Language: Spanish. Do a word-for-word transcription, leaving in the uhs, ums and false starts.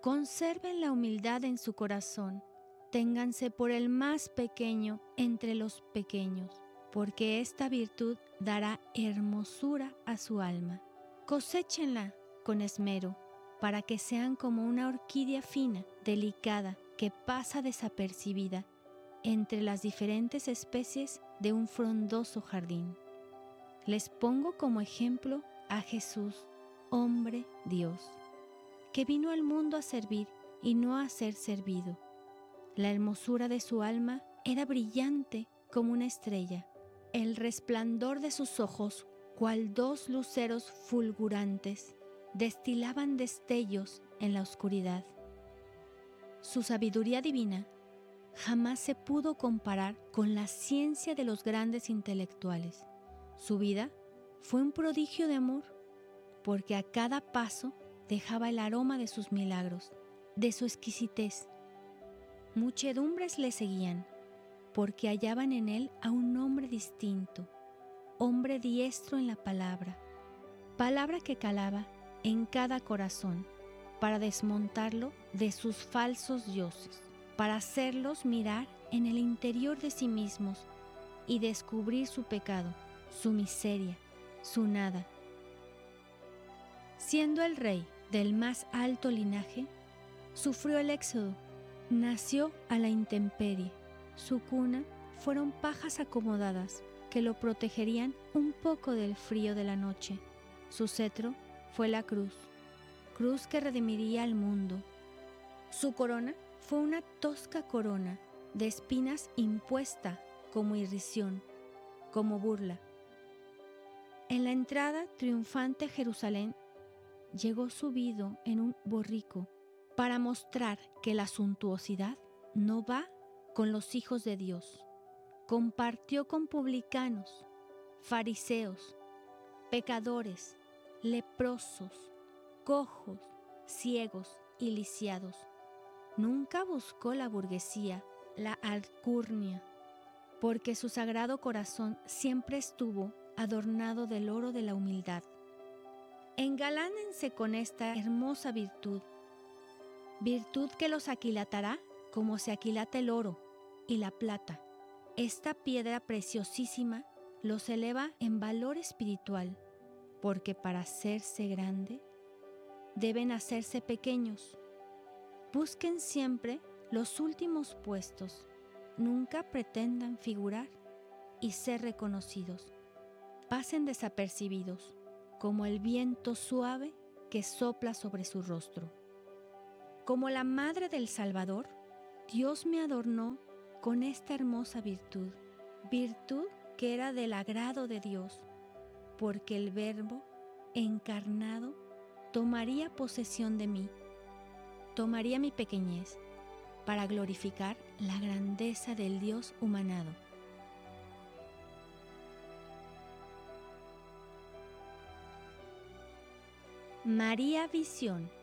Conserven la humildad en su corazón, ténganse por el más pequeño entre los pequeños, porque esta virtud dará hermosura a su alma. Coséchenla con esmero, para que sean como una orquídea fina, delicada, que pasa desapercibida entre las diferentes especies de un frondoso jardín. Les pongo como ejemplo a Jesús, hombre Dios, que vino al mundo a servir y no a ser servido. La hermosura de su alma era brillante como una estrella, el resplandor de sus ojos, cual dos luceros fulgurantes, destilaban destellos en la oscuridad. Su sabiduría divina jamás se pudo comparar con la ciencia de los grandes intelectuales. Su vida fue un prodigio de amor, porque a cada paso dejaba el aroma de sus milagros, de su exquisitez. Muchedumbres le seguían, porque hallaban en él a un hombre distinto, hombre diestro en la palabra, palabra que calaba en cada corazón, para desmontarlo de sus falsos dioses, para hacerlos mirar en el interior de sí mismos y descubrir su pecado, su miseria, su nada. Siendo el rey del más alto linaje, sufrió el éxodo, nació a la intemperie. Su cuna fueron pajas acomodadas que lo protegerían un poco del frío de la noche. Su cetro fue la cruz, cruz que redimiría al mundo. Su corona fue una tosca corona de espinas impuesta como irrisión, como burla. En la entrada triunfante a Jerusalén, llegó subido en un borrico para mostrar que la suntuosidad no va con los hijos de Dios. Compartió con publicanos, fariseos, pecadores, leprosos, cojos, ciegos y lisiados. Nunca buscó la burguesía, la alcurnia, porque su sagrado corazón siempre estuvo adornado del oro de la humildad. Engalánense con esta hermosa virtud, virtud que los aquilatará como se aquilata el oro y la plata. Esta piedra preciosísima los eleva en valor espiritual, porque para hacerse grande deben hacerse pequeños. Busquen siempre los últimos puestos, nunca pretendan figurar y ser reconocidos. Pasen desapercibidos, como el viento suave que sopla sobre su rostro. Como la Madre del Salvador, Dios me adornó con esta hermosa virtud, virtud que era del agrado de Dios, porque el Verbo encarnado tomaría posesión de mí, tomaría mi pequeñez para glorificar la grandeza del Dios humanado. María Visión.